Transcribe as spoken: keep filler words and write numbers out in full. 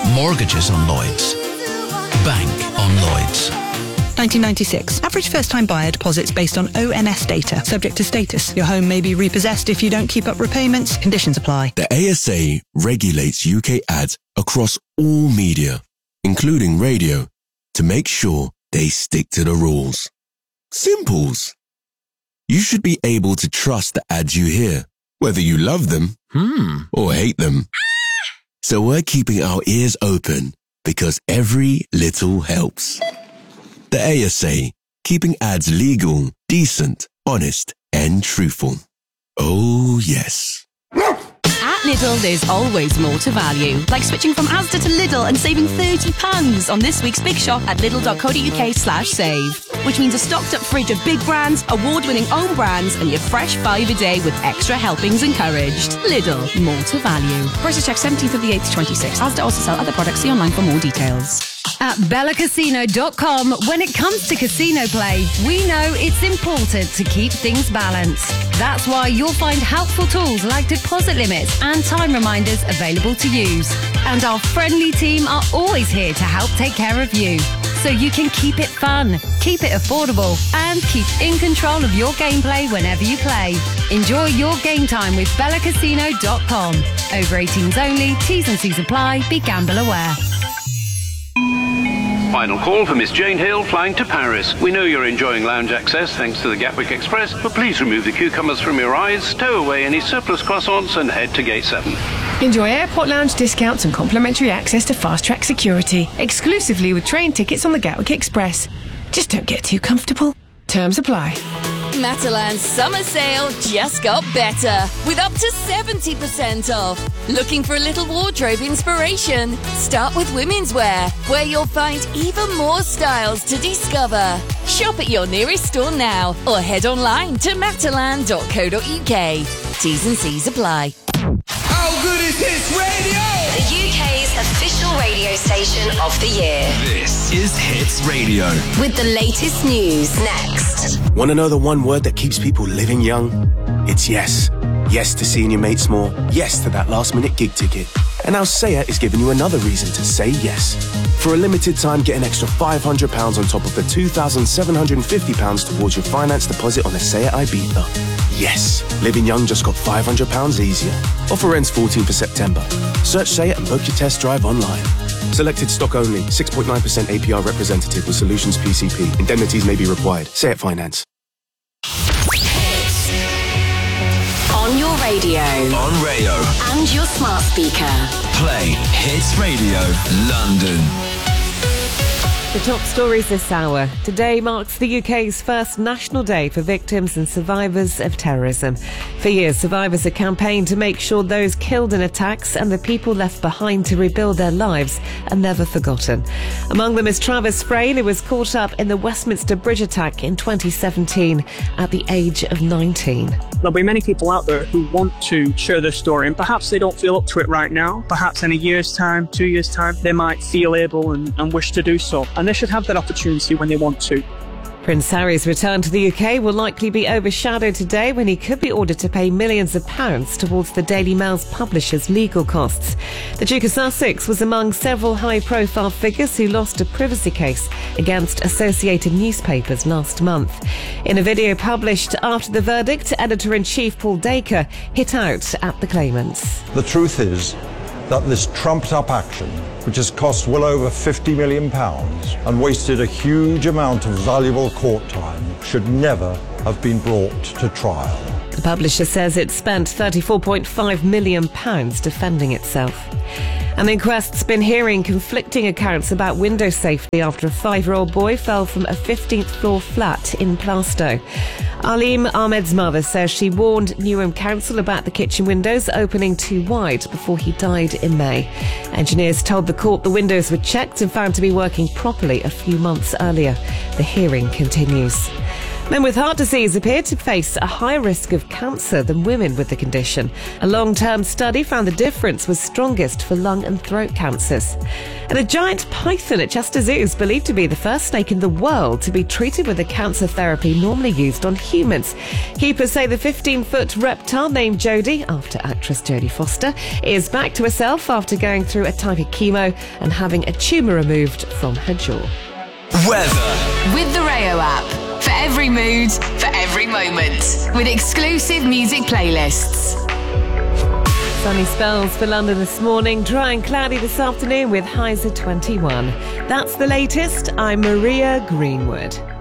Mortgages on Lloyds. Bank on Lloyds. nineteen ninety-six. Average first-time buyer deposits based on O N S data. Subject to status. Your home may be repossessed if you don't keep up repayments. Conditions apply. The A S A regulates U K ads across all media, including radio, to make sure they stick to the rules. Simples. You should be able to trust the ads you hear, whether you love them hmm. or hate them. So we're keeping our ears open because every little helps. The A S A, keeping ads legal, decent, honest, and truthful. Oh, yes. At Lidl, there's always more to value. Like switching from Asda to Lidl and saving thirty pounds on this week's Big Shop at lidl.co.uk slash save. Which means a stocked-up fridge of big brands, award-winning own brands, and your fresh five a day with extra helpings encouraged. Lidl, more to value. Prices check seventeenth of the eighth, twenty-six. Asda also sell other products. See online for more details. At Bella Casino dot com, when it comes to casino play, we know it's important to keep things balanced. That's why you'll find helpful tools like deposit limits and time reminders available to use. And our friendly team are always here to help take care of you, so you can keep it fun, keep it affordable, and keep in control of your gameplay whenever you play. Enjoy your game time with Bella Casino dot com. Over eighteens only, T's and C's apply, be gamble aware. Final call for Miss Jane Hill flying to Paris. We know you're enjoying lounge access thanks to the Gatwick Express, but please remove the cucumbers from your eyes, stow away any surplus croissants and head to gate seven. Enjoy airport lounge discounts and complimentary access to fast-track security, exclusively with train tickets on the Gatwick Express. Just don't get too comfortable. Terms apply. Matalan's summer sale just got better, with up to seventy percent off. Looking for a little wardrobe inspiration? Start with women's wear, where you'll find even more styles to discover. Shop at your nearest store now, or head online to matalan dot co dot uk. T's and C's apply. How good is Hits Radio? The U K's official radio station of the year. This is Hits Radio. With the latest news next. Want to know the one word that keeps people living young? It's yes. Yes to seeing your mates more. Yes to that last minute gig ticket. And now Say It is giving you another reason to say yes. For a limited time, get an extra five hundred pounds on top of the two thousand seven hundred fifty pounds towards your finance deposit on a Say It Ibiza. Yes, living young just got five hundred pounds easier. Offer ends fourteenth of September. Search Say It and book your test drive online. Selected stock only. six point nine percent A P R representative with Solutions P C P. Indemnities may be required. Say It Finance. On your radio. On Rayo. And your smart speaker. Play Hits Radio London. The top stories this hour. Today marks the U K's first National Day for victims and survivors of terrorism. For years, survivors have campaigned to make sure those killed in attacks and the people left behind to rebuild their lives are never forgotten. Among them is Travis Frayne, who was caught up in the Westminster Bridge attack in twenty seventeen at the age of nineteen. There'll be many people out there who want to share their story, and perhaps they don't feel up to it right now. Perhaps in a year's time, two years' time, they might feel able and, and wish to do so. And they should have that opportunity when they want to. Prince Harry's return to the U K will likely be overshadowed today when he could be ordered to pay millions of pounds towards the Daily Mail's publisher's legal costs. The Duke of Sussex was among several high-profile figures who lost a privacy case against Associated Newspapers last month. In a video published after the verdict, Editor-in-Chief Paul Dacre hit out at the claimants. The truth is that this trumped-up action, which has cost well over fifty million pounds and wasted a huge amount of valuable court time, should never have been brought to trial. The publisher says it spent thirty-four point five million pounds defending itself. An inquest's been hearing conflicting accounts about window safety after a five-year-old boy fell from a fifteenth floor flat in Plaistow. Alim Ahmed's mother says she warned Newham Council about the kitchen windows opening too wide before he died in May. Engineers told the court the windows were checked and found to be working properly a few months earlier. The hearing continues. Men with heart disease appear to face a higher risk of cancer than women with the condition. A long-term study found the difference was strongest for lung and throat cancers. And a giant python at Chester Zoo is believed to be the first snake in the world to be treated with a cancer therapy normally used on humans. Keepers say the fifteen-foot reptile named Jodie, after actress Jodie Foster, is back to herself after going through a type of chemo and having a tumour removed from her jaw. Weather. With the Rayo app. For every mood, for every moment. With exclusive music playlists. Sunny spells for London this morning, dry and cloudy this afternoon with highs of twenty-one. That's the latest. I'm Maria Greenwood.